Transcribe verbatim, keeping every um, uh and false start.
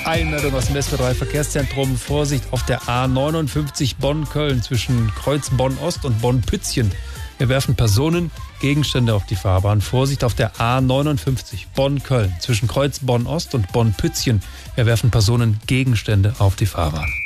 Einmeldung aus dem S W R drei Verkehrszentrum. Vorsicht auf der A neunundfünfzig Bonn-Köln zwischen Kreuz Bonn-Ost und Bonn-Pützchen. Wir werfen Personen, Gegenstände auf die Fahrbahn. Vorsicht auf der A neunundfünfzig Bonn-Köln zwischen Kreuz Bonn-Ost und Bonn-Pützchen. Wir werfen Personen, Gegenstände auf die Fahrbahn.